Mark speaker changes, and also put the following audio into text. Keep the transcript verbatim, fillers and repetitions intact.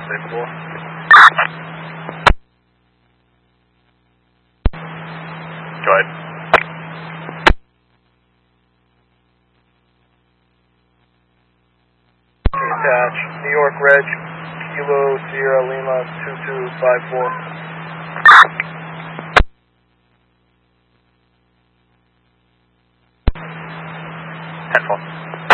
Speaker 1: Say four. Go ahead. Attach, New York Reg, Kilo Sierra Lima two two five four. ten four.